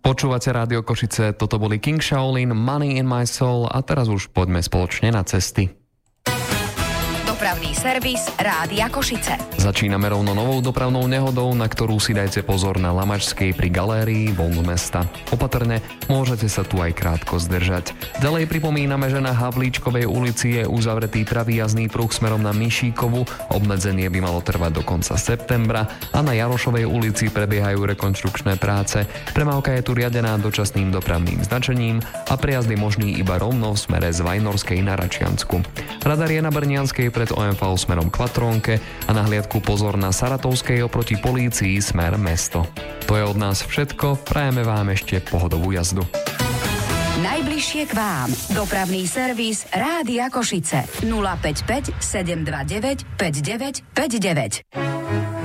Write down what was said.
Počúvate Rádio Košice, toto boli King Shaolin, Money in my soul a teraz už poďme spoločne na cesty. Dopravný servis Rádia Košice. Začíname rovno novou dopravnou nehodou, na ktorú si dajte pozor na Lamačskej pri galérii Von mesta. Opatrne, môžete sa tu aj krátko zdržať. Ďalej pripomíname, že na Havlíčkovej ulici je uzavretý pravý jazdný pruh smerom na Mišíkovu, obmedzenie by malo trvať do konca septembra a na Jarošovej ulici prebiehajú rekonštrukčné práce. Premávka je tu riadená dočasným dopravným značením a prejazd je možný iba rovno v smere z Vajnorskej na Račiansku. Radar je na Brnianskej pred OMV smerom k Patrónke a na hliadku pozor na Saratovskej oproti polícii smer mesto. To je od nás všetko, prajeme vám ešte pohodovú jazdu. Najbližšie k vám. Dopravný servis Rádia Košice 055 729 5959.